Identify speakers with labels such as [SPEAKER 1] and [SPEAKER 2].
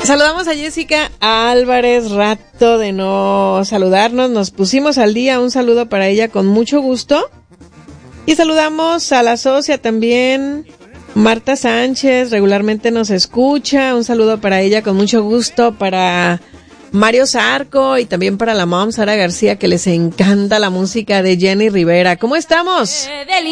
[SPEAKER 1] Saludamos a Jessica Álvarez, rato de no saludarnos, nos pusimos al día, un saludo para ella con mucho gusto. Y saludamos a la socia también, Marta Sánchez, regularmente nos escucha, un saludo para ella con mucho gusto, para Mario Zarco y también para la mom Sara García, que les encanta la música de Jenny Rivera. ¿Cómo estamos?